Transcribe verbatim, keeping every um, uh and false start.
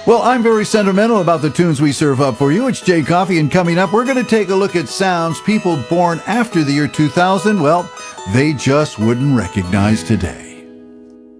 Well, I'm very sentimental about the tunes we serve up for you. It's Jay Coffee, and coming up, we're going to take a look at sounds people born after the year two thousand, well, they just wouldn't recognize today.